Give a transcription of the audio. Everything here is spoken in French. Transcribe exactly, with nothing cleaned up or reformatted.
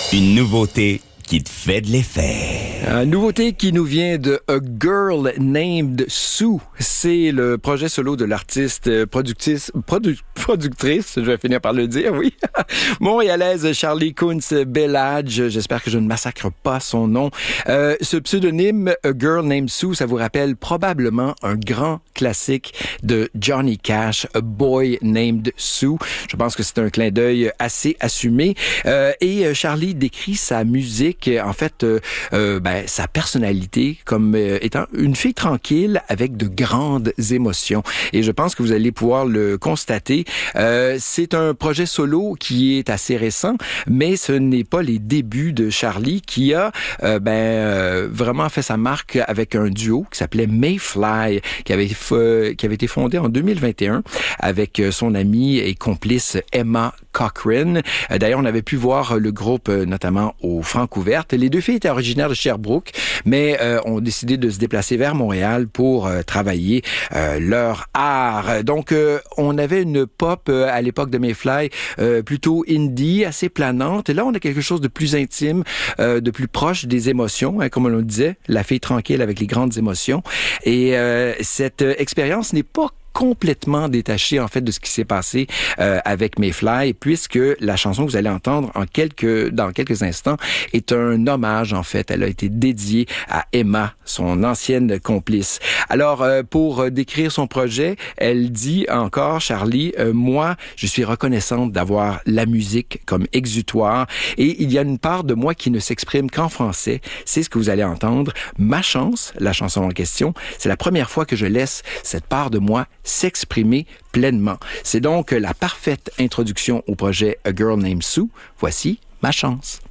Une nouveauté qui te fait de l'effet. Une nouveauté qui nous vient de A Girl Named Sue. C'est le projet solo de l'artiste productrice, produ, productrice, je vais finir par le dire, oui, montréalaise Charlie Kunz-Bellage. J'espère que je ne massacre pas son nom. Euh, ce pseudonyme, A Girl Named Sue, ça vous rappelle probablement un grand classique de Johnny Cash, A Boy Named Sue. Je pense que c'est un clin d'œil assez assumé. Euh, et Charlie décrit sa musique, en fait, euh, euh, ben, sa personnalité comme euh, étant une fille tranquille avec de grandes émotions. Et je pense que vous allez pouvoir le constater. Euh, c'est un projet solo qui est assez récent, mais ce n'est pas les débuts de Charlie qui a euh, ben, euh, vraiment fait sa marque avec un duo qui s'appelait Mayfly, qui avait, f- qui avait été fondé en deux mille vingt et un avec son amie et complice Emma Cochrane. Euh, d'ailleurs, on avait pu voir le groupe euh, notamment au Francouverte. Les deux filles étaient originaires de Sherbrooke, mais euh, ont décidé de se déplacer vers Montréal pour euh, travailler euh, leur art. Donc, euh, on avait une pop euh, à l'époque de Mayfly euh, plutôt indie, assez planante. Et là, on a quelque chose de plus intime, euh, de plus proche des émotions, hein, comme on le disait, la fille tranquille avec les grandes émotions. Et euh, cette euh, expérience n'est pas complètement détaché en fait de ce qui s'est passé euh, avec Mayfly, puisque la chanson que vous allez entendre en quelques dans quelques instants est un hommage en fait. Elle a été dédiée à Emma, son ancienne complice. Alors euh, pour décrire son projet, elle dit encore, Charlie, euh, moi je suis reconnaissante d'avoir la musique comme exutoire et il y a une part de moi qui ne s'exprime qu'en français. C'est ce que vous allez entendre. Ma chance, la chanson en question, c'est la première fois que je laisse cette part de moi s'exprimer pleinement. C'est donc la parfaite introduction au projet A Girl Named Sue. Voici Ma chance.